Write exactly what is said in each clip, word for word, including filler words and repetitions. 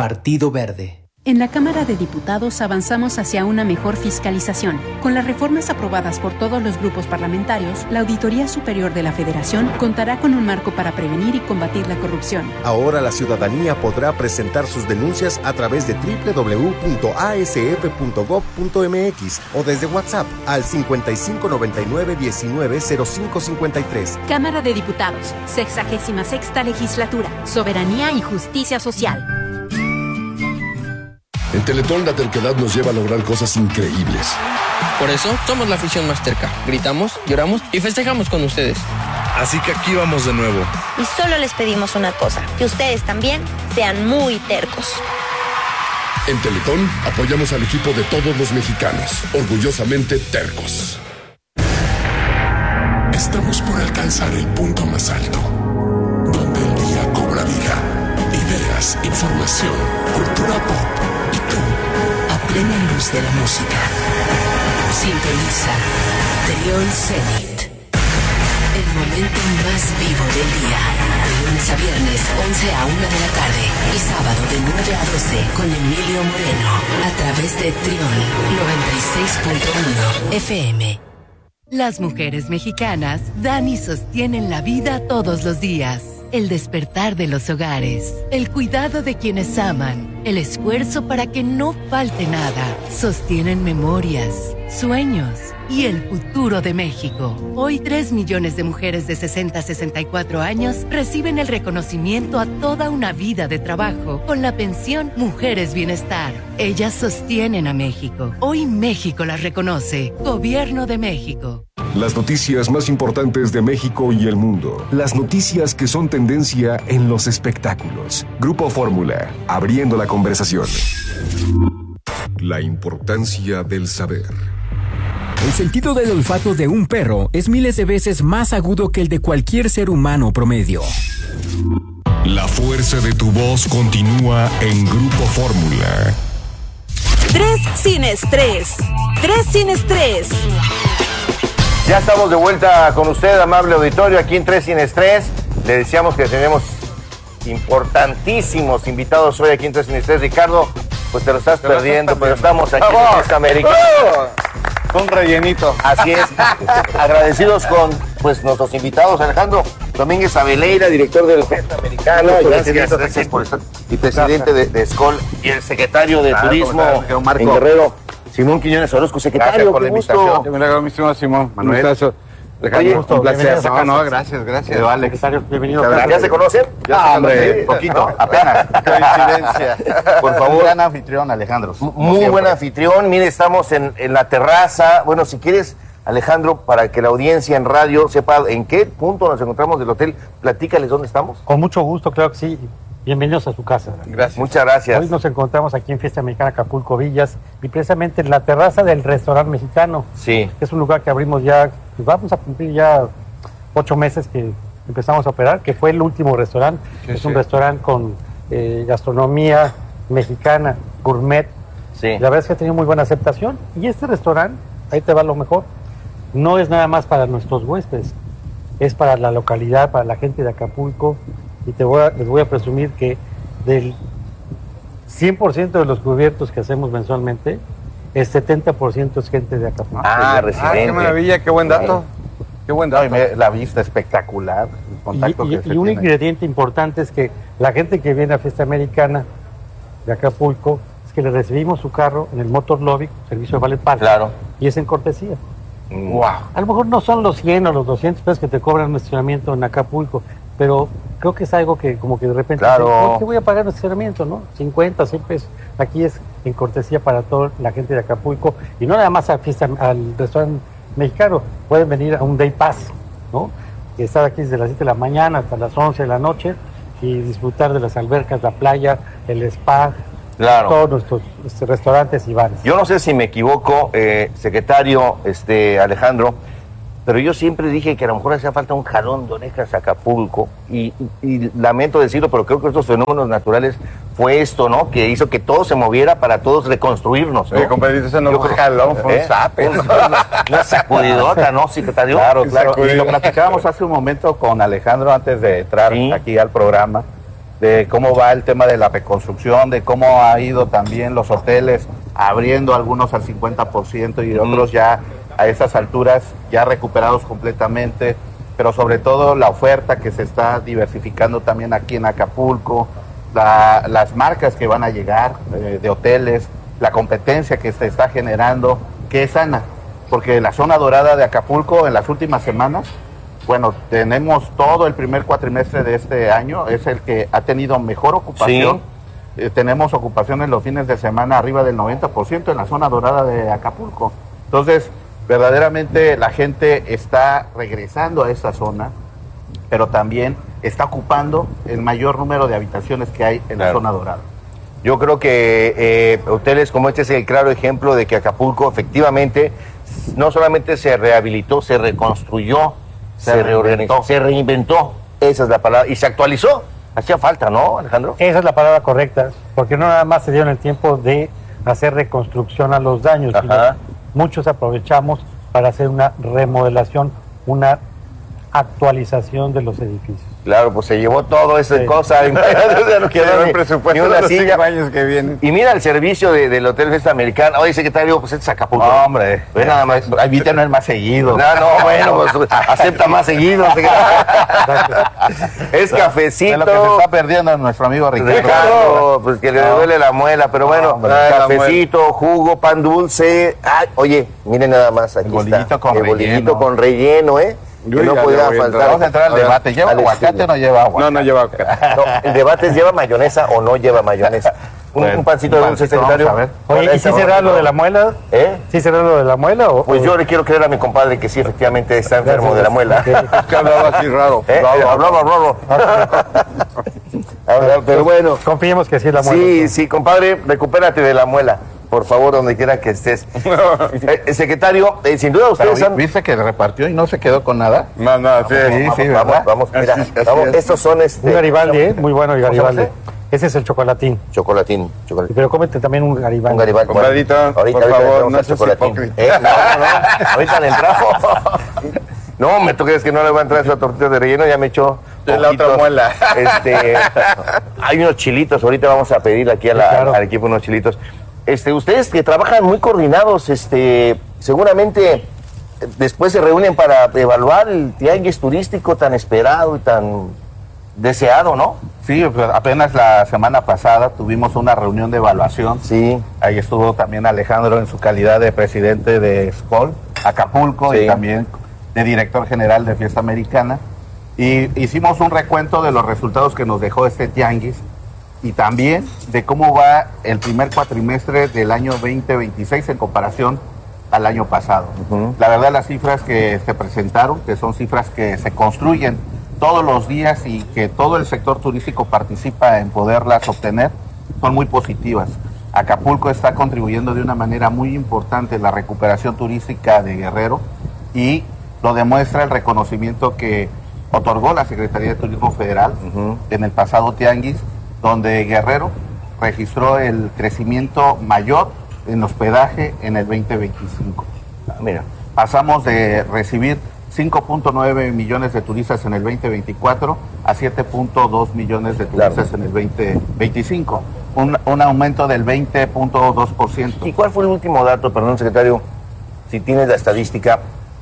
Partido Verde. En la Cámara de Diputados avanzamos hacia una mejor fiscalización. Con las reformas aprobadas por todos los grupos parlamentarios, la Auditoría Superior de la Federación contará con un marco para prevenir y combatir la corrupción. Ahora la ciudadanía podrá presentar sus denuncias a través de doble u doble u doble u punto a s f punto gob punto m x o desde WhatsApp al cincuenta y cinco noventa y nueve diecinueve cero cinco cincuenta y tres. Cámara de Diputados, sexagésima sexta legislatura, soberanía y justicia social. En Teletón la terquedad nos lleva a lograr cosas increíbles. Por eso somos la afición más terca. Gritamos, lloramos y festejamos con ustedes. Así que aquí vamos de nuevo. Y solo les pedimos una cosa, que ustedes también sean muy tercos. En Teletón apoyamos al equipo de todos los mexicanos, orgullosamente tercos. Estamos por alcanzar el punto más alto, donde el día cobra vida. Ideas, información, cultura pop. Y tú, a plena luz de la música. Sintoniza Trión Zenit. El momento más vivo del día. De lunes a viernes, once a una de la tarde. Y sábado de nueve a doce con Emilio Moreno. A través de Trión noventa y seis punto uno F M. Las mujeres mexicanas dan y sostienen la vida todos los días. El despertar de los hogares, el cuidado de quienes aman, el esfuerzo para que no falte nada, sostienen memorias, sueños y el futuro de México. Hoy tres millones de mujeres de sesenta a sesenta y cuatro años reciben el reconocimiento a toda una vida de trabajo con la pensión Mujeres Bienestar. Ellas sostienen a México. Hoy México las reconoce. Gobierno de México. Las noticias más importantes de México y el mundo. Las noticias que son tendencia en los espectáculos. Grupo Fórmula, abriendo la conversación. La importancia del saber. El sentido del olfato de un perro es miles de veces más agudo que el de cualquier ser humano promedio. La fuerza de tu voz continúa en Grupo Fórmula. Tres sin estrés. Tres sin estrés. Ya estamos de vuelta con usted, amable auditorio, aquí en Tres Sin Estrés. Le decíamos que tenemos importantísimos invitados hoy aquí en Tres Sin Estrés. Ricardo, pues te lo estás, te perdiendo, lo estás perdiendo, pero estamos aquí ¡vamos! En Fiesta Americana. ¡Uh! Un rellenito. Así es. Agradecidos con pues nuestros invitados, Alejandro Domínguez Abeleira, director del Fiesta Americana. Gracias, gracias por estar. Y presidente de, de Skol, y el secretario de claro, Turismo en Guerrero, Simón Quiñones Orozco, secretario. Gracias por la invitación. Yo me le mi estimado Simón Manuel. Un Oye, gusto, un placer. No, no, gracias, gracias. De Alex. Bienvenido. ¿Ya se conocen? Ah, hombre, poquito, apenas. Coincidencia. Por favor. Un gran anfitrión, Alejandro. Muy buen anfitrión. Mire, estamos en, en la terraza. Bueno, si quieres, Alejandro, para que la audiencia en radio sepa en qué punto nos encontramos del hotel, platícales dónde estamos. Con mucho gusto, claro que sí. Bienvenidos a su casa. Gracias. Muchas gracias. Hoy nos encontramos aquí en Fiesta Americana Acapulco Villas y precisamente en la terraza del restaurante mexicano. Sí. Es un lugar que abrimos ya, pues vamos a cumplir ya ocho meses que empezamos a operar, que fue el último restaurante. Sí, es sí. un restaurante con eh, gastronomía mexicana, gourmet. Sí. La verdad es que ha tenido muy buena aceptación. Y este restaurante, ahí te va lo mejor, no es nada más para nuestros huéspedes, es para la localidad, para la gente de Acapulco. Y te voy a, les voy a presumir que del cien por ciento de los cubiertos que hacemos mensualmente, el setenta por ciento es gente de Acapulco. Ah, residente. Ah, qué maravilla, qué buen dato. Qué buen dato. No, me, la vista espectacular. El contacto y, que y, y un tiene. Ingrediente importante es que la gente que viene a Fiesta Americana de Acapulco, es que le recibimos su carro en el Motor Lobby, servicio de Valet Park. Claro. Y es en cortesía. Wow. A lo mejor no son los cien o los doscientos pesos que te cobran un estacionamiento en Acapulco, pero creo que es algo que como que de repente, claro. ¿por qué voy a pagar un estacionamiento, no? cincuenta, cien pesos. Aquí es en cortesía para toda la gente de Acapulco y no nada más a fiesta, al restaurante mexicano, pueden venir a un day pass, ¿no? Y estar aquí desde las siete de la mañana hasta las once de la noche y disfrutar de las albercas, la playa, el spa, claro. todos nuestros este, restaurantes y bares. Yo no sé si me equivoco, eh, secretario este, Alejandro, pero yo siempre dije que a lo mejor hacía falta un jalón de orejas a Acapulco y, y, y lamento decirlo, pero creo que estos fenómenos naturales fue esto, ¿no? Que hizo que todo se moviera para todos reconstruirnos, ¿no? Oye, compadrito, ese no fue un jalón, fue un zape. Una sacudidota, ¿no, secretario? Claro, claro. Y lo platicábamos hace un momento con Alejandro antes de entrar ¿sí? aquí al programa. de cómo va el tema de la reconstrucción, de cómo ha ido también los hoteles abriendo algunos al cincuenta por ciento y otros mm. ya a esas alturas ya recuperados completamente, pero sobre todo la oferta que se está diversificando también aquí en Acapulco, la, las marcas que van a llegar eh, de hoteles, la competencia que se está generando, que es sana, porque la zona dorada de Acapulco en las últimas semanas, bueno, tenemos todo el primer cuatrimestre de este año, es el que ha tenido mejor ocupación. Sí. Eh, tenemos ocupación en los fines de semana arriba del noventa por ciento en la zona dorada de Acapulco. Entonces, verdaderamente la gente está regresando a esa zona, pero también está ocupando el mayor número de habitaciones que hay en claro. la zona dorada. Yo creo que eh, hoteles como este es el claro ejemplo de que Acapulco efectivamente no solamente se rehabilitó, se reconstruyó, se, se reorganizó, se reinventó, esa es la palabra, y se actualizó. Hacía falta, ¿no, Alejandro? Esa es la palabra correcta, porque no nada más se dieron el tiempo de hacer reconstrucción a los daños, sino muchos aprovechamos para hacer una remodelación, una actualización de los edificios. Claro, pues se llevó todo esa sí. cosa. Y, no quedó el presupuesto de los cinco años que vienen. Y mira el servicio de, del Hotel Fiesta Americana. Oye, secretario, pues este es Acapulco. No, hombre. Pues nada más. Invítenos más seguido. No, no, bueno, pues acepta más seguido. Es cafecito. De lo que se está perdiendo nuestro amigo Ricardo. Ricardo, pues que le duele la muela, pero bueno, no, ay, cafecito, jugo, pan dulce. Ay, oye, miren nada más, aquí el está. Con el bolillito con relleno, ¿eh? Yo que no podía faltar. Vamos a entrar al debate. ¿Lleva aguacate o no lleva aguacate? No, no lleva aguacate. No, el debate es ¿lleva mayonesa o no lleva mayonesa? Un, bueno, un pancito de dulce, secretario. A ver. Oye, ¿y si será lo de la muela? ¿Eh? ¿Sí será lo de la muela? O, pues o... yo le quiero creer a mi compadre que sí, efectivamente está enfermo de la muela. Que hablaba así raro. ¿Eh? Hablaba raro. Pero bueno. Confiemos que sí es la muela. Sí, sí, compadre, recupérate de la muela. Por favor, donde quiera que estés. eh, secretario, eh, sin duda ustedes Pero, han... ¿Viste que repartió y no se quedó con nada? No, no, sí, sí, sí, vamos, vamos, mira, así, así vamos, estos son este... Un Garibaldi, ¿eh? Muy bueno el Garibaldi. Ese es el chocolatín. Chocolatín, chocolatín. Pero cómete también un Garibaldi. Un Garibaldi. Compadrito, bueno, ahorita, por ahorita favor, no seas hipócrita. ¿Eh? No, no, ahorita le entramos. No, ¿me tú crees que no le va a entrar esa tortilla de relleno? Ya me echó de la otra muela. Este, hay unos chilitos, ahorita vamos a pedir aquí a la, sí, claro. al equipo unos chilitos. Este, ustedes que trabajan muy coordinados, este, seguramente después se reúnen para evaluar el tianguis turístico tan esperado y tan deseado, ¿no? Sí, pues apenas la semana pasada tuvimos una reunión de evaluación. Sí. Ahí estuvo también Alejandro en su calidad de presidente de S C O L, Acapulco, sí. y también de director general de Fiesta Americana. Y hicimos un recuento de los resultados que nos dejó este tianguis y también de cómo va el primer cuatrimestre del año veinte veintiséis en comparación al año pasado. Uh-huh. La verdad, las cifras que se presentaron, que son cifras que se construyen todos los días y que todo el sector turístico participa en poderlas obtener, son muy positivas. Acapulco está contribuyendo de una manera muy importante en la recuperación turística de Guerrero y lo demuestra el reconocimiento que otorgó la Secretaría de Turismo Federal uh-huh. en el pasado tianguis, donde Guerrero registró el crecimiento mayor en hospedaje en el veinte veinticinco. Ah, mira, pasamos de recibir cinco punto nueve millones de turistas en el veinte veinticuatro a siete punto dos millones de turistas claro. en el veinte veinticinco. Un, un aumento del veinte punto dos por ciento. ¿Y cuál fue el último dato, perdón, secretario, si tienes la estadística,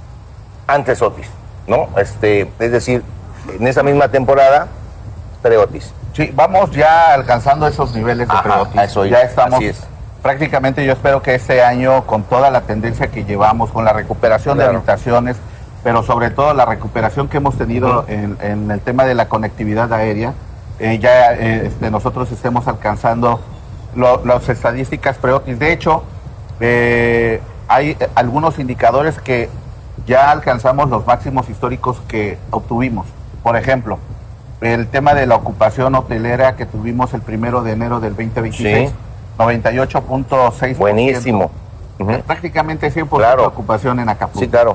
antes Otis, ¿no? Este, es decir, en esa misma temporada, pre-Otis. Sí, vamos ya alcanzando esos niveles de pre-Otis. Eso ya estamos, así es. Prácticamente yo espero que este año, con toda la tendencia que llevamos, con la recuperación claro. de habitaciones, pero sobre todo la recuperación que hemos tenido uh-huh. en, en el tema de la conectividad aérea, eh, ya eh, este, nosotros estemos alcanzando lo, las estadísticas pre-Otis. De hecho, eh, hay algunos indicadores que ya alcanzamos los máximos históricos que obtuvimos. Por ejemplo, el tema de la ocupación hotelera que tuvimos el primero de enero del veinte veintiséis, sí. noventa y ocho punto seis por ciento. Buenísimo. Uh-huh. Prácticamente cien por ciento claro. de ocupación en Acapulco. Sí, claro.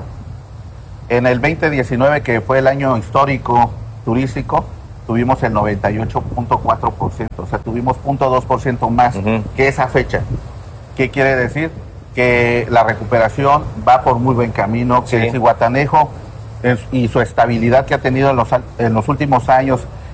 En el veinte diecinueve, que fue el año histórico turístico, tuvimos el noventa y ocho punto cuatro por ciento. O sea, tuvimos cero punto dos por ciento más uh-huh. que esa fecha. ¿Qué quiere decir? Que la recuperación va por muy buen camino, que sí. el Zihuatanejo y su estabilidad que ha tenido en los, en los últimos años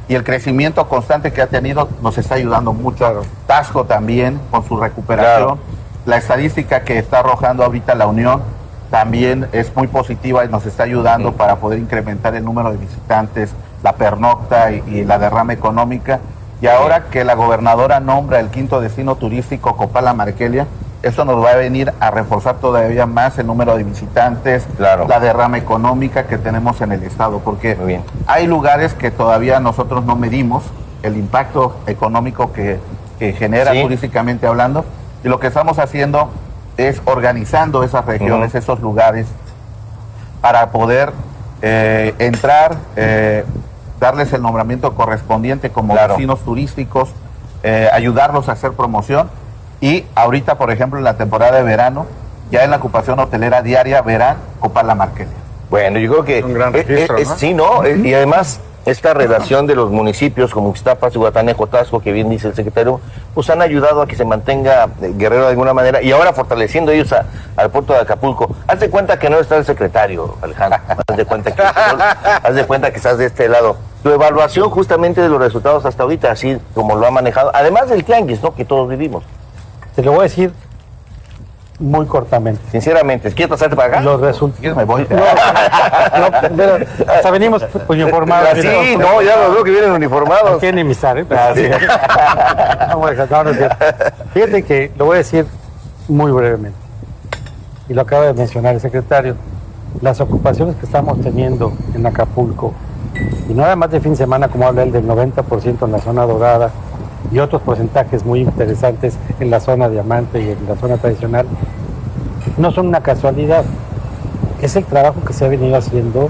y el crecimiento constante que ha tenido nos está ayudando mucho. Claro. Tasco también con su recuperación. Claro. La estadística que está arrojando ahorita la Unión también es muy positiva y nos está ayudando uh-huh. para poder incrementar el número de visitantes, la pernocta y, y la derrama económica. Y ahora que la gobernadora nombra el quinto destino turístico Copala Markelia, eso nos va a venir a reforzar todavía más el número de visitantes, claro. la derrama económica que tenemos en el estado, porque hay lugares que todavía nosotros no medimos el impacto económico que, que genera sí. turísticamente hablando, y lo que estamos haciendo es organizando esas regiones, uh-huh. esos lugares, para poder eh, entrar, eh, darles el nombramiento correspondiente como claro. destinos turísticos, eh, ayudarlos a hacer promoción. Y ahorita, por ejemplo, en la temporada de verano, ya en la ocupación hotelera diaria verán Copala Markelia. Bueno, yo creo que un gran registro, es, es, ¿no? sí, ¿no? Uh-huh. Y además, esta relación de los municipios como Ixtapas, Zihuatanejo, Tasco, que bien dice el secretario, pues han ayudado a que se mantenga Guerrero de alguna manera, y ahora fortaleciendo ellos a, al puerto de Acapulco. Haz de cuenta que no está el secretario, Alejandro. Haz de cuenta que, haz de cuenta que estás de este lado. Tu evaluación justamente de los resultados hasta ahorita, así como lo ha manejado, además del tianguis, ¿no? Que todos vivimos. Te lo voy a decir muy cortamente. Sinceramente, ¿quieres pasarte para acá? Los resultados. Me voy. No, no, pero hasta venimos uniformados. Sí, no, ya los veo que vienen uniformados. Quieren emisar, ¿eh? Ah, sí. no, bueno, no, no es cierto. Fíjate que lo voy a decir muy brevemente. Y lo acaba de mencionar el secretario. Las ocupaciones que estamos teniendo en Acapulco, y no nada más de fin de semana, como habla él, del noventa por ciento en la zona dorada, y otros porcentajes muy interesantes en la zona diamante y en la zona tradicional, no son una casualidad. Es el trabajo que se ha venido haciendo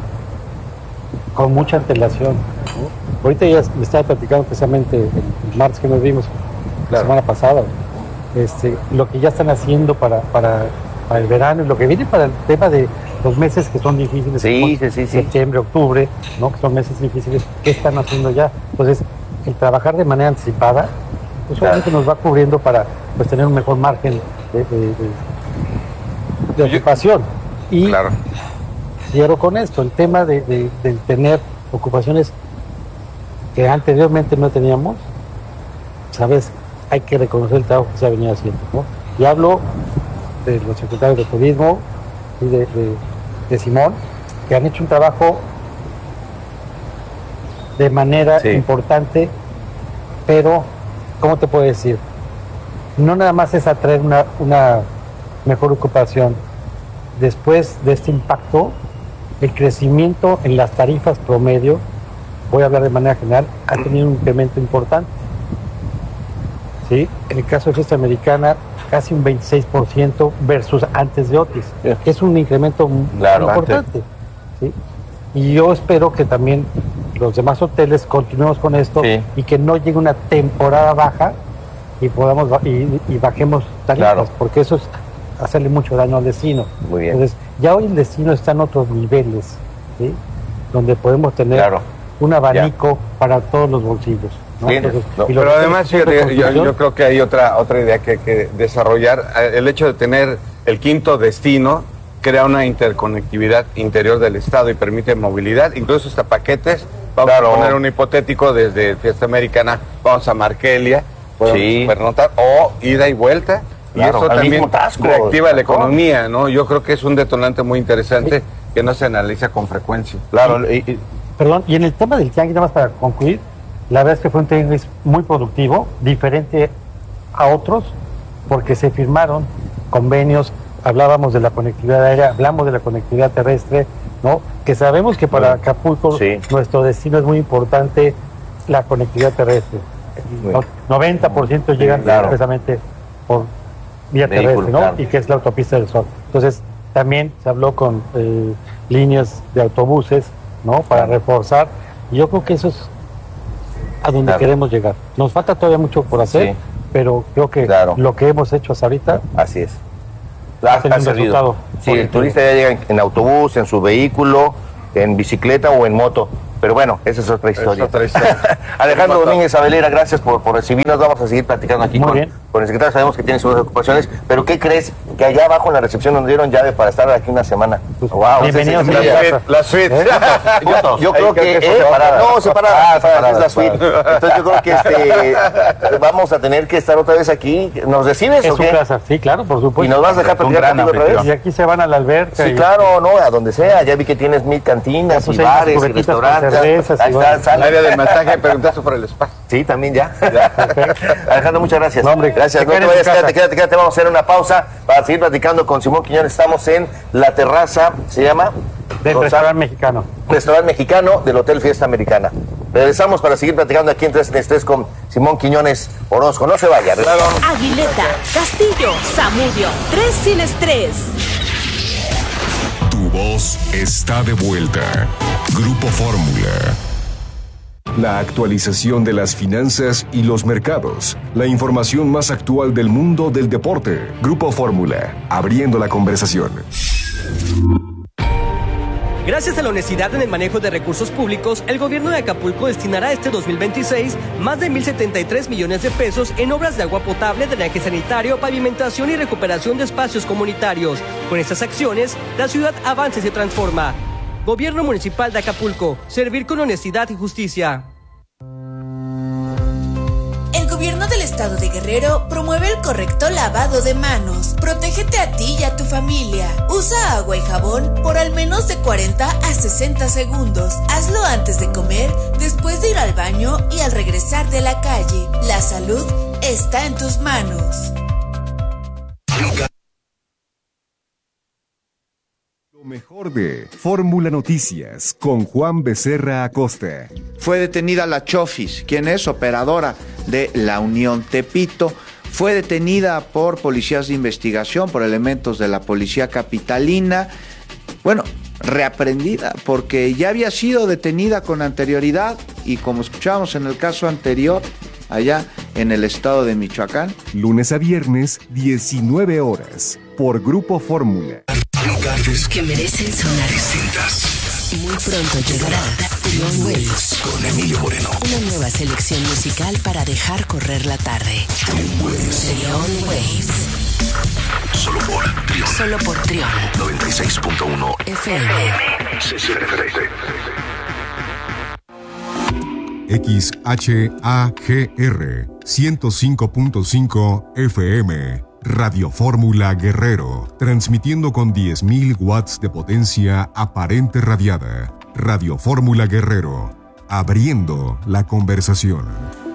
con mucha antelación, ¿no? Ahorita ya me estaba platicando precisamente el martes que nos vimos, claro. la semana pasada, este, lo que ya están haciendo para, para, para el verano y lo que viene para el tema de los meses que son difíciles, sí, sí, sí, septiembre, octubre, ¿no? Que son meses difíciles, ¿qué están haciendo ya? Entonces, el trabajar de manera anticipada, pues claro. obviamente nos va cubriendo para pues tener un mejor margen de, de, de, de ocupación. Y claro. cierro con esto, el tema de, de, de tener ocupaciones que anteriormente no teníamos, sabes, hay que reconocer el trabajo que se ha venido haciendo, ¿no? Y hablo de los secretarios de turismo y de, de, de Simón, que han hecho un trabajo de manera sí. importante, pero, ¿cómo te puedo decir? No nada más es atraer una, una mejor ocupación. Después de este impacto, el crecimiento en las tarifas promedio, voy a hablar de manera general, ha tenido un incremento importante. ¿Sí? En el caso de Fiesta Americana, casi un veintiséis por ciento versus antes de Otis. Sí. Es un incremento claro, importante. ¿Sí? Y yo espero que también los demás hoteles continuemos con esto sí. y que no llegue una temporada baja y podamos y, y bajemos tarifas, claro. porque eso es hacerle mucho daño al destino. Muy bien. Entonces, ya hoy el destino está en otros niveles, ¿sí? donde podemos tener claro. un abanico ya. para todos los bolsillos. ¿no? Entonces, no, pero además, fíjate, yo, yo creo que hay otra, otra idea que hay que desarrollar. El hecho de tener el quinto destino crea una interconectividad interior del estado y permite movilidad, incluso hasta paquetes. Vamos claro. a poner un hipotético desde Fiesta Americana, vamos a Markelia, podemos sí. pernoctar, o ida y vuelta, claro. y eso también Tasco, reactiva Tasco. la economía, ¿no? Yo creo que es un detonante muy interesante sí. que no se analiza con frecuencia. Claro. Y, y, perdón, y en el tema del tianguis, nada más para concluir, la verdad es que fue un tianguis muy productivo, diferente a otros, porque se firmaron convenios, hablábamos de la conectividad aérea, hablamos de la conectividad terrestre, ¿no? Que sabemos que para Acapulco sí. nuestro destino es muy importante la conectividad terrestre. Sí. noventa por ciento llegan claro. precisamente por vía Vehículo, terrestre, ¿no? Claro. Y que es la autopista del Sol. Entonces, también se habló con eh, líneas de autobuses, ¿no? Para claro. reforzar. Y yo creo que eso es a donde claro. queremos llegar. Nos falta todavía mucho por hacer, sí. pero creo que claro. lo que hemos hecho hasta ahorita... Así es. Ha, ha servido. Sí, el turista ya llega en, en autobús, en su vehículo, en bicicleta o en moto. Pero bueno, esa es otra historia. Es otra historia. Alejandro Domínguez Abelera, gracias por, por recibirnos. Vamos a seguir platicando aquí Muy con, bien. con el secretario sabemos que tiene sus ocupaciones, pero ¿qué crees? Que allá abajo en la recepción nos dieron llave para estar aquí una semana. Wow, bienvenidos sí, sí, a la sí, casa. La suite. ¿Eh? Yo, yo creo que, que eh, separada. No, separada, ah, separada, es la suite. Entonces yo creo que este, vamos a tener que estar otra vez aquí. ¿Nos recibes es o qué? su casa, sí, claro, por supuesto. ¿Y nos vas a dejar platicar contigo otra vez? Y aquí se van a la alberca. Sí, y... claro, no, a donde sea. Ya vi que tienes mil cantinas y bares y restaurantes. Ahí está, el área del masaje, preguntaste por el spa. Sí, también ya. Alejandro, muchas gracias. No, hombre, gracias. No te vayas, quédate, quédate, quédate. Vamos a hacer una pausa para seguir platicando con Simón Quiñones. Estamos en la terraza, ¿se llama? Del restaurante mexicano. Restaurante mexicano del Hotel Fiesta Americana. Regresamos para seguir platicando aquí en tres en tres con Simón Quiñones Orozco. No se vaya. Aguileta, Castillo, Zamudio, tres sin estrés. Tu voz está de vuelta. Grupo Fórmula. La actualización de las finanzas y los mercados. La información más actual del mundo del deporte. Grupo Fórmula. Abriendo la conversación. Gracias a la honestidad en el manejo de recursos públicos, el gobierno de Acapulco destinará este dos mil veintiséis más de mil setenta y tres millones de pesos en obras de agua potable, drenaje sanitario, pavimentación y recuperación de espacios comunitarios. Con estas acciones, la ciudad avanza y se transforma. Gobierno Municipal de Acapulco, servir con honestidad y justicia. El gobierno del estado de Guerrero promueve el correcto lavado de manos. Protégete a ti y a tu familia. Usa agua y jabón por al menos de cuarenta a sesenta segundos. Hazlo antes de comer, después de ir al baño y al regresar de la calle. La salud está en tus manos. Lo mejor de Fórmula Noticias con Juan Becerra Acosta. Fue detenida la Chofis, quien es operadora de la Unión Tepito. Fue detenida por policías de investigación, por elementos de la policía capitalina. Bueno, reaprendida porque ya había sido detenida con anterioridad y como escuchábamos en el caso anterior, allá en el estado de Michoacán. Lunes a viernes, diecinueve horas, por Grupo Fórmula. Lugares que merecen sonar. Distintas. Muy pronto llegará Trion Waves con Emilio Moreno. Una nueva selección musical para dejar correr la tarde. Trion Waves. Trion Waves. Solo por Trion. Solo por Trion. noventa y seis punto uno F M. X H A G R ciento cinco punto cinco F M. Radio Fórmula Guerrero, transmitiendo con diez mil watts de potencia aparente radiada. Radio Fórmula Guerrero, abriendo la conversación.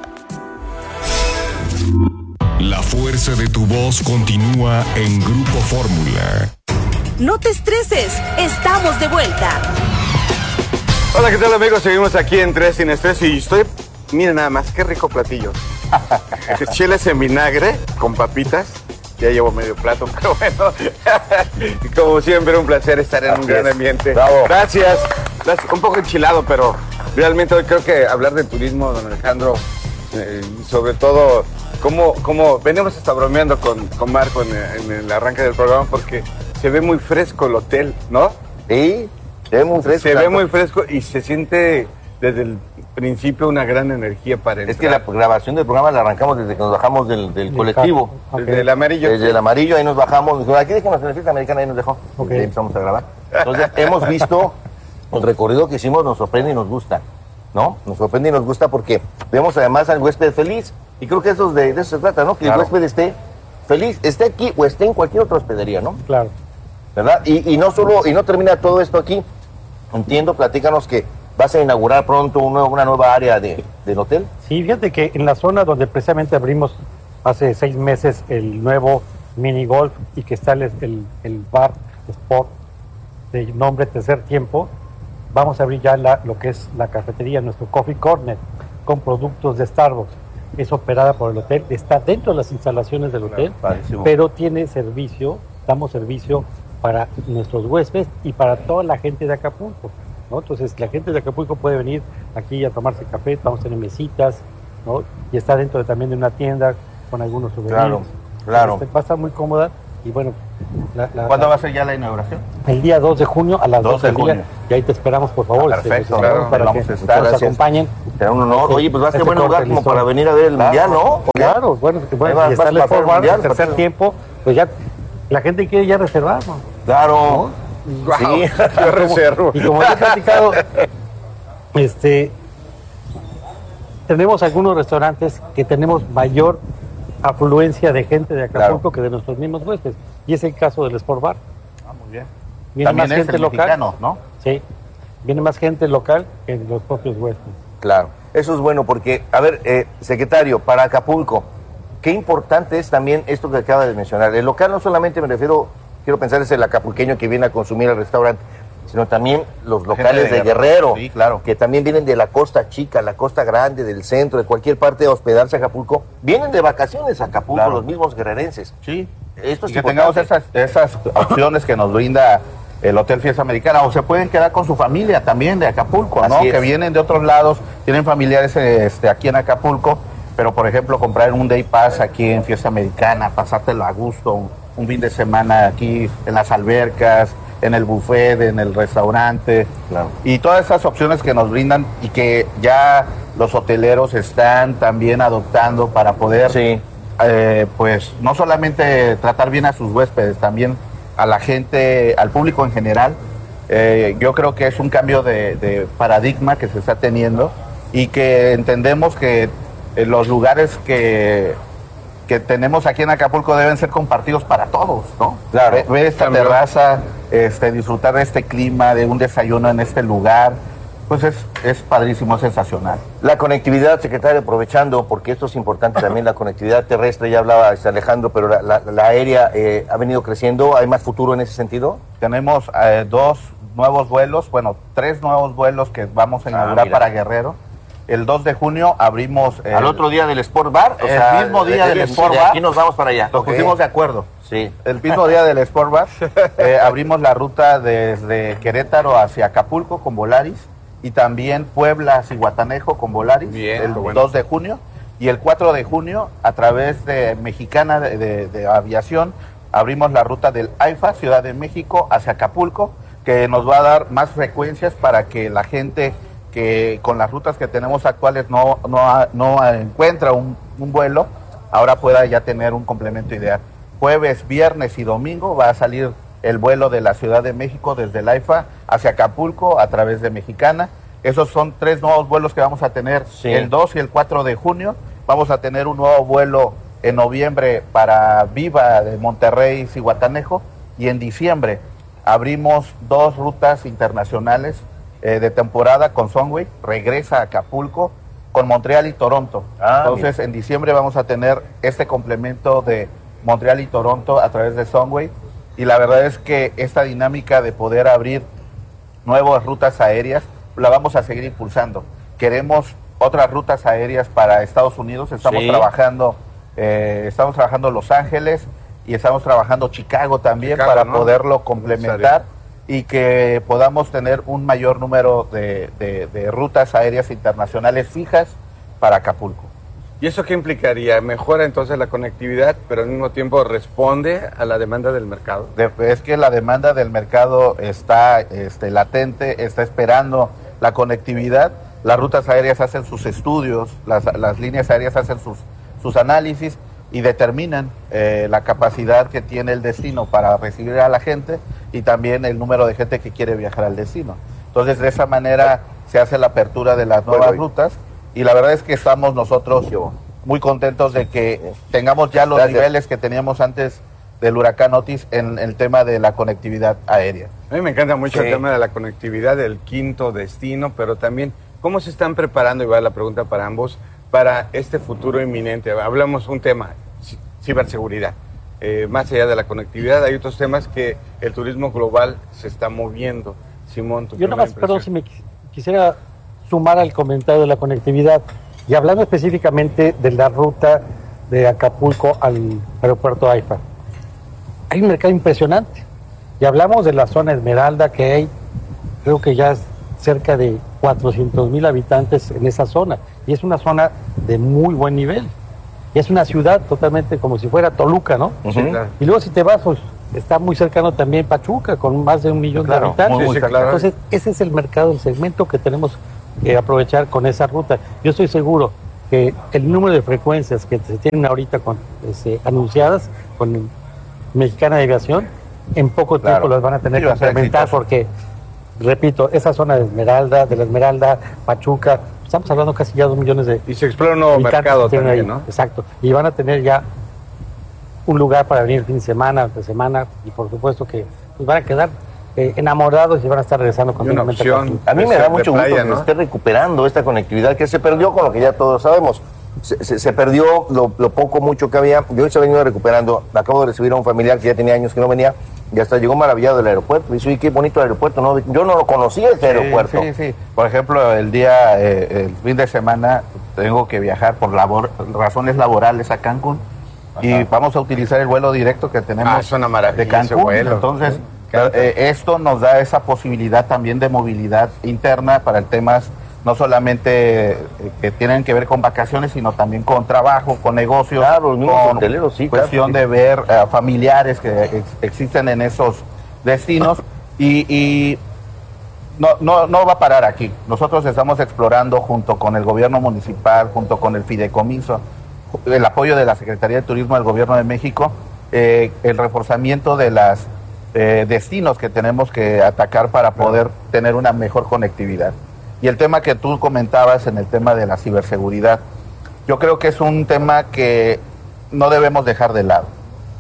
La fuerza de tu voz continúa en Grupo Fórmula. No te estreses, estamos de vuelta. Hola, ¿qué tal, amigos? Seguimos aquí en Tres Sin Estrés y estoy... Miren nada más, qué rico platillo. Chiles en vinagre con papitas. Ya llevo medio plato, pero bueno, como siempre, un placer estar en un gran ambiente. Bravo. Gracias. Gracias. Un poco enchilado, pero realmente hoy creo que hablar de turismo, don Alejandro, eh, sobre todo, cómo, cómo venimos hasta bromeando con, con Marco en, en el arranque del programa, porque se ve muy fresco el hotel, ¿no? Sí, se ve muy fresco. Se ve muy fresco y se siente desde el principio una gran energía para entrar. Es que la grabación del programa la arrancamos desde que nos bajamos del, del colectivo. Okay. Desde el amarillo. Desde el amarillo, ahí nos bajamos. Dijo, aquí déjenos en la fiesta americana, ahí nos dejó. Okay. Ahí empezamos a grabar. Entonces, hemos visto el recorrido que hicimos, nos sorprende y nos gusta, ¿no? Nos sorprende y nos gusta porque vemos además al huésped feliz. Y creo que eso, de, de eso se trata, ¿no? Que claro. El huésped esté feliz, esté aquí o esté en cualquier otra hospedería, ¿no? Claro. ¿Verdad? Y, y no solo, y no termina todo esto aquí. Entiendo, platícanos que vas a inaugurar pronto una, una nueva área de, del hotel. Sí, fíjate que en la zona donde precisamente abrimos hace seis meses el nuevo mini golf y que está el, el, el bar sport de nombre Tercer Tiempo, vamos a abrir ya la, lo que es la cafetería, nuestro Coffee Corner, con productos de Starbucks. Es operada por el hotel, está dentro de las instalaciones del hotel, claro, pero tiene servicio, damos servicio para nuestros huéspedes y para toda la gente de Acapulco, ¿no? Entonces la gente de Acapulco puede venir aquí a tomarse café, vamos a tener mesitas, ¿no? Y está dentro de, también de una tienda con algunos souvenirs. Claro, claro. Este, va a estar muy cómoda y bueno. La, la, ¿Cuándo la, va a ser ya la inauguración? El día dos de junio a las doce del día. Y ahí te esperamos, por favor. Ah, perfecto, este, claro, para vamos que a estar, nos gracias. acompañen Será un honor. Oye, pues va a ser Este buen lugar como listo. para venir a ver el Claro, Mundial, ¿no? Claro, bueno, que bueno, Ahí va- y está vas el a pasar el Sport Bar, Mundial, el tercer pasar. tiempo, pues ya la gente quiere ya reservar, ¿no? Claro. Wow, Sí, yo reservo. Y como ya he platicado, este, tenemos algunos restaurantes que tenemos mayor afluencia de gente de Acapulco que de nuestros mismos huéspedes. Y es el caso del Sport Bar. Ah, muy bien. Viene También más es gente el local. mexicano, ¿no? Sí. Viene más gente local que los propios huéspedes. Claro, eso es bueno porque, a ver, eh, secretario, para Acapulco, qué importante es también esto que acaba de mencionar. El local no solamente me refiero, quiero pensar es el acapulqueño que viene a consumir al restaurante, sino también los locales de, de Guerrero, Sí, claro. que también vienen de la costa chica, la costa grande, del centro, de cualquier parte a hospedarse a Acapulco. Vienen de vacaciones a Acapulco, Claro. los mismos guerrerenses. Sí. Esto es Y que importante. tengamos esas, esas opciones que nos brinda el Hotel Fiesta Americana, o se pueden quedar con su familia también de Acapulco, ¿no? Así es. Que vienen de otros lados, tienen familiares este, aquí en Acapulco, pero por ejemplo comprar un day pass aquí en Fiesta Americana, pasártelo a gusto, un, un fin de semana aquí en las albercas, en el buffet, en el restaurante, Claro. y todas esas opciones que nos brindan y que ya los hoteleros están también adoptando para poder, Sí. eh, pues no solamente tratar bien a sus huéspedes, también a la gente, al público en general. Eh, yo creo que es un cambio de, de paradigma que se está teniendo y que entendemos que eh, los lugares que, que tenemos aquí en Acapulco deben ser compartidos para todos, ¿no? Claro. Ver esta También. terraza, este, disfrutar de este clima, de un desayuno en este lugar, pues es, es padrísimo, es sensacional. La conectividad, secretario, aprovechando, porque esto es importante también, la conectividad terrestre, ya hablaba este Alejandro, pero la, la- la aérea eh, ha venido creciendo, ¿hay más futuro en ese sentido? Tenemos eh, dos nuevos vuelos, bueno, tres nuevos vuelos que vamos a inaugurar mira. para Guerrero. El dos de junio abrimos... el- Al otro día del Sport Bar, o el sea, mismo día de- del de- Sport de Bar. aquí nos vamos para allá. Nos Ok. pusimos de acuerdo. Sí. El mismo día del Sport Bar eh, abrimos la ruta desde Querétaro hacia Acapulco con Volaris y también Puebla hacia Guatanejo con Volaris Bien, el bueno. dos de junio, y el cuatro de junio a través de Mexicana de, de- de Aviación abrimos la ruta del AIFA, Ciudad de México, hacia Acapulco, que nos va a dar más frecuencias para que la gente que con las rutas que tenemos actuales no, no, ha- no encuentra un, un vuelo, ahora pueda ya tener un complemento ideal. Jueves, viernes y domingo va a salir el vuelo de la Ciudad de México desde el AIFA hacia Acapulco a través de Mexicana. Esos son tres nuevos vuelos que vamos a tener Sí. el dos y el cuatro de junio. Vamos a tener un nuevo vuelo en noviembre para Viva de Monterrey y Guatanejo, y en diciembre abrimos dos rutas internacionales eh, de temporada con Sunway, regresa a Acapulco con Montreal y Toronto. Ah, Entonces en diciembre vamos a tener este complemento de Montreal y Toronto a través de Sunway, y la verdad es que esta dinámica de poder abrir nuevas rutas aéreas la vamos a seguir impulsando. Queremos otras rutas aéreas para Estados Unidos, estamos Sí. trabajando eh, estamos trabajando Los Ángeles y estamos trabajando Chicago también Chicago, para ¿no? poderlo complementar y que podamos tener un mayor número de, de- de rutas aéreas internacionales fijas para Acapulco. ¿Y eso qué implicaría? ¿Mejora entonces la conectividad, pero al mismo tiempo responde a la demanda del mercado? De- es que la demanda del mercado está este, latente, está esperando la conectividad. Las rutas aéreas hacen sus estudios, las, las líneas aéreas hacen sus, sus análisis y determinan eh, la capacidad que tiene el destino para recibir a la gente y también el número de gente que quiere viajar al destino. Entonces, de esa manera se hace la apertura de las nuevas rutas, y la verdad es que estamos nosotros muy contentos de que tengamos ya los Gracias. niveles que teníamos antes del huracán Otis en el tema de la conectividad aérea. A mí me encanta mucho Sí. el tema de la conectividad, del quinto destino, pero también cómo se están preparando, y va la pregunta para ambos, para este futuro inminente. Hablamos un tema, ci- ciberseguridad. Eh, más allá de la conectividad, hay otros temas que el turismo global se está moviendo. Simón, tu Yo nada primera más, perdón, si impresión. me quis- quisiera sumar al comentario de la conectividad, y hablando específicamente de la ruta de Acapulco al aeropuerto AIFA. Hay un mercado impresionante. Y hablamos de la zona Esmeralda, que hay, creo que ya es cerca de cuatrocientos mil habitantes en esa zona. Y es una zona de muy buen nivel. Y es una ciudad totalmente como si fuera Toluca, ¿no? Sí, claro. Y luego si te vas, pues está muy cercano también Pachuca, con más de un millón Claro, de habitantes. muy, muy cercano. Entonces, ese es el mercado, el segmento que tenemos que aprovechar con esa ruta. Yo estoy seguro que el número de frecuencias que se tienen ahorita con, este, anunciadas con Mexicana de Aviación, en poco tiempo claro. las van a tener sí, que implementar porque, repito, esa zona de Esmeralda, de la Esmeralda, Pachuca, estamos hablando casi ya de dos millones de... Y se explora un nuevo mercado también, ahí, ¿no? Exacto, y van a tener ya un lugar para venir el fin de semana, de semana, y por supuesto que pues, van a quedar eh, enamorados y van a estar regresando continuamente. A mí me da mucho gusto playa, que ¿no? se esté recuperando esta conectividad que se perdió con lo que ya todos sabemos. Se, se, se perdió lo, lo poco, mucho que había, y hoy se ha venido recuperando. Acabo de recibir a un familiar que ya tenía años que no venía, y hasta llegó maravillado del aeropuerto. Dice, uy, qué bonito el aeropuerto. No, yo no lo conocía este sí, aeropuerto. Sí, sí. Por ejemplo, el día, eh, el fin de semana, tengo que viajar por labor, razones laborales a Cancún. Ajá. Y vamos a utilizar el vuelo directo que tenemos ah, es una maravilla, de Cancún. Vuelo. Entonces, sí, eh, esto nos da esa posibilidad también de movilidad interna para el temas no solamente eh, que tienen que ver con vacaciones, sino también con trabajo, con negocios, claro, los con hoteleros, sí, cuestión claro, sí. de ver uh, familiares que ex existen en esos destinos y, y no, no, no va a parar aquí. Nosotros estamos explorando junto con el gobierno municipal, junto con el fideicomiso, el apoyo de la Secretaría de Turismo del Gobierno de México, eh, el reforzamiento de los eh, destinos que tenemos que atacar para poder tener una mejor conectividad. Y el tema que tú comentabas en el tema de la ciberseguridad, yo creo que es un tema que no debemos dejar de lado.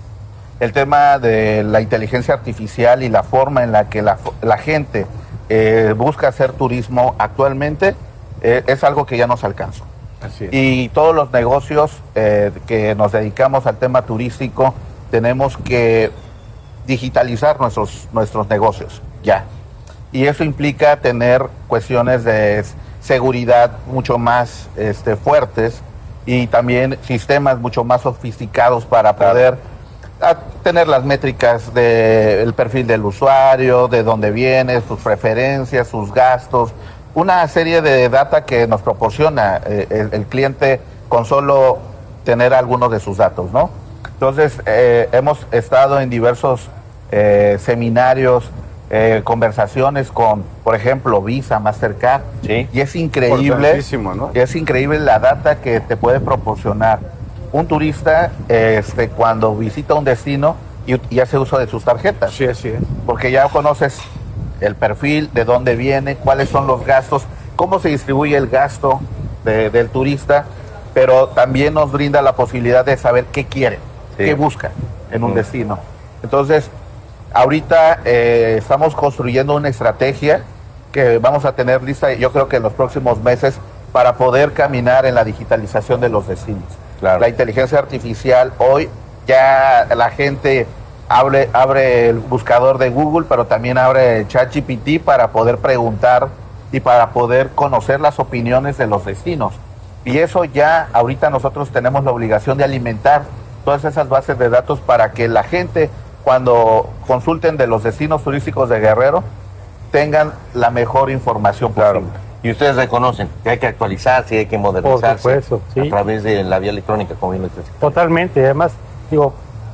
El tema de la inteligencia artificial y la forma en la que la, la gente eh, busca hacer turismo actualmente eh, es algo que ya nos alcanza. Así es. Y todos los negocios eh, que nos dedicamos al tema turístico tenemos que digitalizar nuestros, nuestros negocios, ya. Y eso implica tener cuestiones de seguridad mucho más este, fuertes y también sistemas mucho más sofisticados para poder a, tener las métricas del perfil del usuario, de dónde viene, sus preferencias, sus gastos, una serie de data que nos proporciona eh, el, el cliente con solo tener algunos de sus datos, ¿no? Entonces, eh, hemos estado en diversos eh, seminarios, Eh, conversaciones con, por ejemplo, Visa, Mastercard, sí. y es increíble, ¿no? es increíble la data que te puede proporcionar un turista este, cuando visita un destino y, y hace uso de sus tarjetas. Sí, así es. Porque ya conoces el perfil, de dónde viene, cuáles son los gastos, cómo se distribuye el gasto de, del turista, pero también nos brinda la posibilidad de saber qué quiere, sí. qué busca en un uh-huh. destino. Entonces, ahorita eh, estamos construyendo una estrategia que vamos a tener lista, yo creo que en los próximos meses, para poder caminar en la digitalización de los destinos. Claro. La inteligencia artificial, hoy ya la gente abre, abre el buscador de Google, pero también abre el ChatGPT para poder preguntar y para poder conocer las opiniones de los destinos. Y eso ya ahorita nosotros tenemos la obligación de alimentar todas esas bases de datos para que la gente, cuando consulten de los destinos turísticos de Guerrero, tengan la mejor información posible. Claro. Y ustedes reconocen que hay que actualizarse, hay que modernizarse. Por supuesto, sí. A través de la vía electrónica, como bien lo dices. Totalmente. Además, digo,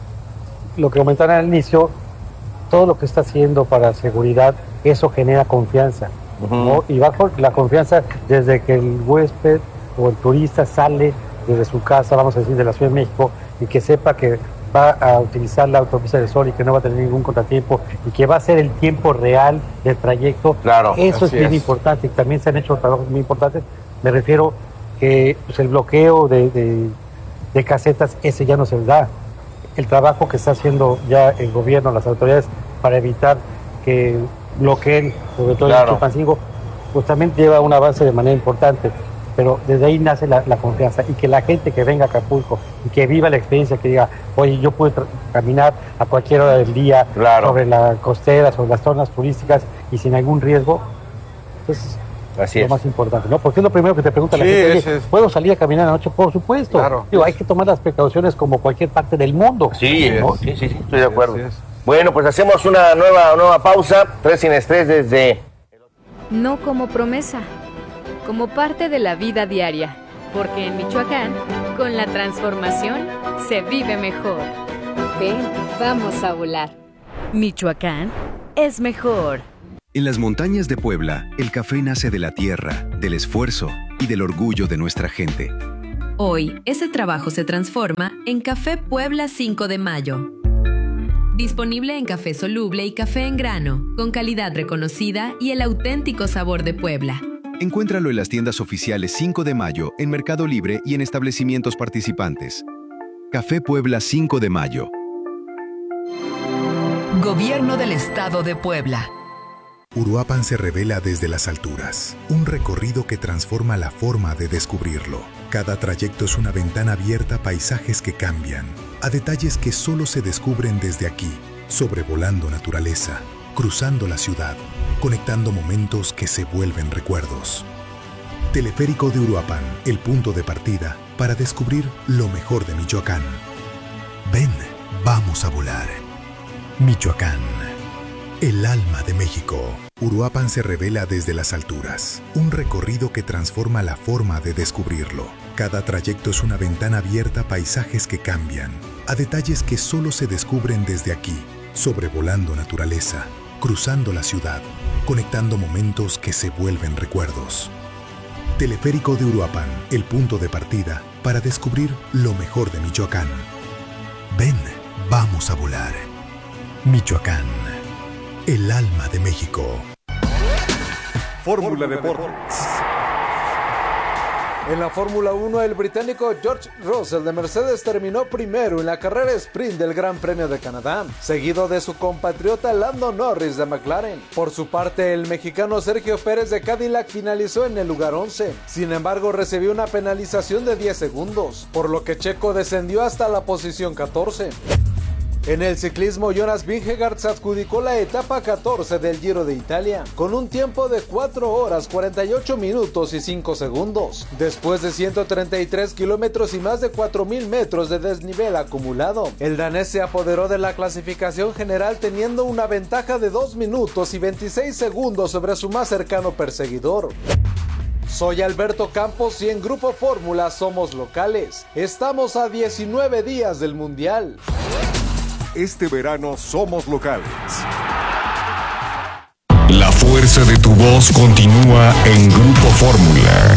lo que comentaron al inicio, todo lo que está haciendo para seguridad, eso genera confianza. Uh-huh. ¿no? Y bajo la confianza desde que el huésped o el turista sale desde su casa, vamos a decir, de la Ciudad de México, y que sepa que va a utilizar la autopista del Sol y que no va a tener ningún contratiempo y que va a ser el tiempo real del trayecto. Claro, eso es bien es. importante y también se han hecho trabajos muy importantes. Me refiero que pues, el bloqueo de, de, de casetas, ese ya no se da. El trabajo que está haciendo ya el gobierno, las autoridades, para evitar que bloqueen, sobre todo claro. el Chilpancingo, pues también lleva un avance de manera importante. Pero desde ahí nace la, la confianza y que la gente que venga a Acapulco y que viva la experiencia, que diga, oye, yo puedo caminar a cualquier hora del día claro. sobre la costera, sobre las zonas turísticas y sin algún riesgo, pues Así es es. lo más importante, ¿no? Porque es lo primero que te pregunta la Sí, gente, ese oye, es. ¿puedo salir a caminar anoche? Por supuesto. Claro. Digo, hay que tomar las precauciones como cualquier parte del mundo. Sí, ¿no? sí, sí, sí, estoy de acuerdo. Así es. Bueno, pues hacemos una nueva, nueva pausa. Tres sin estrés desde... No como promesa, como parte de la vida diaria. Porque en Michoacán, con la transformación, se vive mejor. Ven, vamos a volar. Michoacán es mejor. En las montañas de Puebla, el café nace de la tierra, del esfuerzo y del orgullo de nuestra gente. Hoy, ese trabajo se transforma en Café Puebla cinco de mayo. Disponible en café soluble y café en grano, con calidad reconocida y el auténtico sabor de Puebla. Encuéntralo en las tiendas oficiales cinco de mayo, en Mercado Libre y en establecimientos participantes. Café Puebla cinco de mayo. Gobierno del Estado de Puebla. Uruapan se revela desde las alturas, un recorrido que transforma la forma de descubrirlo. Cada trayecto es una ventana abierta a paisajes que cambian, a detalles que solo se descubren desde aquí, sobrevolando naturaleza, cruzando la ciudad, conectando momentos que se vuelven recuerdos. Teleférico de Uruapan, el punto de partida para descubrir lo mejor de Michoacán. Ven, vamos a volar. Michoacán. El alma de México. Uruapan se revela desde las alturas. Un recorrido que transforma la forma de descubrirlo. Cada trayecto es una ventana abierta a paisajes que cambian, a detalles que solo se descubren desde aquí, sobrevolando naturaleza, cruzando la ciudad, conectando momentos que se vuelven recuerdos. Teleférico de Uruapan, el punto de partida para descubrir lo mejor de Michoacán. Ven, vamos a volar. Michoacán. El alma de México. Fórmula Deportes. En la Fórmula uno, el británico George Russell de Mercedes terminó primero en la carrera sprint del Gran Premio de Canadá, seguido de su compatriota Lando Norris de McLaren. Por su parte, el mexicano Sergio Pérez de Cadillac finalizó en el lugar once. Sin embargo, recibió una penalización de diez segundos, por lo que Checo descendió hasta la posición catorce. En el ciclismo, Jonas Vingegaard se adjudicó la etapa catorce del Giro de Italia, con un tiempo de cuatro horas cuarenta y ocho minutos y cinco segundos, después de ciento treinta y tres kilómetros y más de cuatro mil metros de desnivel acumulado. El danés se apoderó de la clasificación general teniendo una ventaja de dos minutos y veintiséis segundos sobre su más cercano perseguidor. Soy Alberto Campos y en Grupo Fórmula somos locales. Estamos a diecinueve días del Mundial. Este verano somos locales. La fuerza de tu voz continúa en Grupo Fórmula.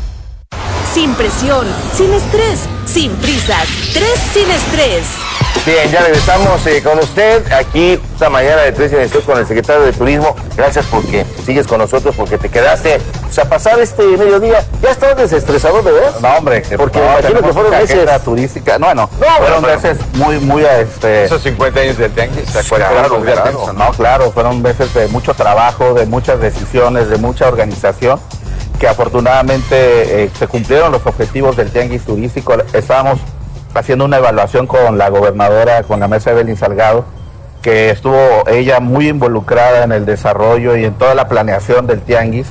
Sin presión, sin estrés, sin prisas. Tres sin estrés. Bien, ya regresamos eh, con usted aquí esta mañana de Tres sin Estrés con el secretario de Turismo. Gracias porque sigues con nosotros, porque te quedaste, o sea, pasar este mediodía. ¿Ya estabas desestresado, de verdad? No, hombre, porque no, imagino que fueron meses turística. No, no, no fueron bueno, meses muy, muy, este... Esos cincuenta años del tianguis, ¿se acuerdan? Claro, claro, no, claro, fueron meses de mucho trabajo, de muchas decisiones, de mucha organización, que afortunadamente eh, se cumplieron los objetivos del tianguis turístico. Estábamos haciendo una evaluación con la gobernadora, con la maestra Evelyn Salgado, que estuvo ella muy involucrada en el desarrollo y en toda la planeación del tianguis,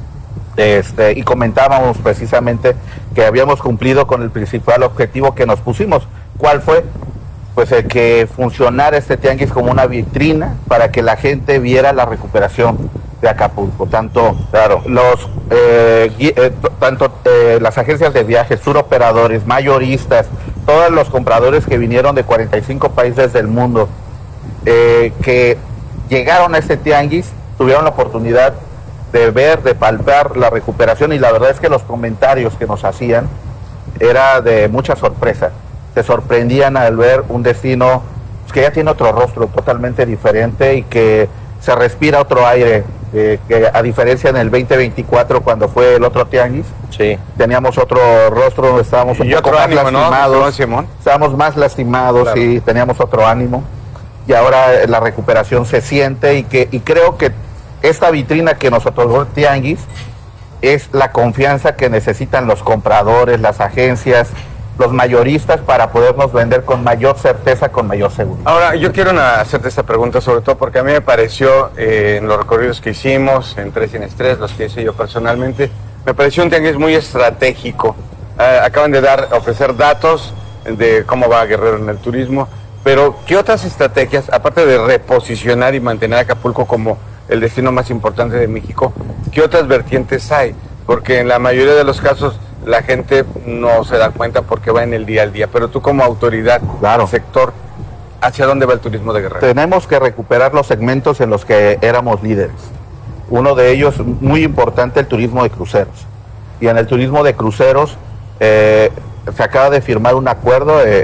este, y comentábamos precisamente que habíamos cumplido con el principal objetivo que nos pusimos. ¿Cuál fue? Pues el que funcionara este tianguis como una vitrina para que la gente viera la recuperación de Acapulco, tanto claro los eh, eh, tanto eh, las agencias de viajes, turoperadores, mayoristas, todos los compradores que vinieron de cuarenta y cinco países del mundo, eh, que llegaron a este tianguis, tuvieron la oportunidad de ver, de palpar la recuperación, y la verdad es que los comentarios que nos hacían era de mucha sorpresa. Se sorprendían al ver un destino que ya tiene otro rostro totalmente diferente y que se respira otro aire, eh, que a diferencia en el veinte veinticuatro, cuando fue el otro tianguis, sí, teníamos otro rostro, estábamos un y poco otro más ánimo, lastimados, ¿no, Simón? estábamos más lastimados, claro. Y teníamos otro ánimo, y ahora la recuperación se siente, y que y creo que esta vitrina que nos otorgó el tianguis es la confianza que necesitan los compradores, las agencias, los mayoristas, para podernos vender con mayor certeza, con mayor seguridad. Ahora, yo quiero una, hacerte esta pregunta, sobre todo porque a mí me pareció, eh, en los recorridos que hicimos, en Tres sin Estrés, los que hice yo personalmente, me pareció un tianguis muy estratégico. Eh, acaban de dar, ofrecer datos de cómo va Guerrero en el turismo, pero ¿qué otras estrategias, aparte de reposicionar y mantener a Acapulco como el destino más importante de México, qué otras vertientes hay? Porque en la mayoría de los casos la gente no se da cuenta porque va en el día al día, pero tú como autoridad, claro, sector, ¿hacia dónde va el turismo de Guerrero? Tenemos que recuperar los segmentos en los que éramos líderes. Uno de ellos, muy importante, el turismo de cruceros. Y en el turismo de cruceros eh, se acaba de firmar un acuerdo, eh,